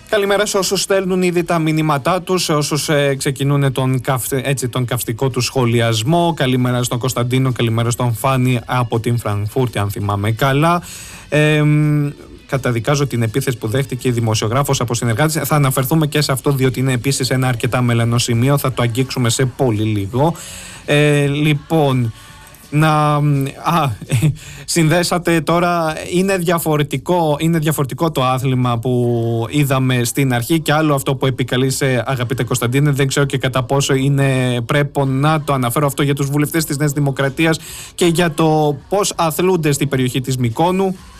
Καλημέρα σε όσους στέλνουν ήδη τα μηνύματά τους, σε όσους ξεκινούν τον καυστικό του σχολιασμό. Καλημέρα στον Κωνσταντίνο, καλημέρα στον Φάνη από την Φραγκφούρτη, αν θυμάμαι καλά. Καταδικάζω την επίθεση που δέχτηκε η δημοσιογράφος από συνεργάτης. Θα αναφερθούμε και σε αυτό, διότι είναι επίσης ένα αρκετά μελανό σημείο. Θα το αγγίξουμε σε πολύ λίγο. Λοιπόν, συνδέσατε τώρα, είναι διαφορετικό το άθλημα που είδαμε στην αρχή και άλλο αυτό που επικαλείσαι, αγαπητέ Κωνσταντίνε. Δεν ξέρω και κατά πόσο πρέπει να το αναφέρω αυτό για τους βουλευτές της Νέας Δημοκρατίας και για το πώς αθλούνται στην περιοχή της Μυκόνου.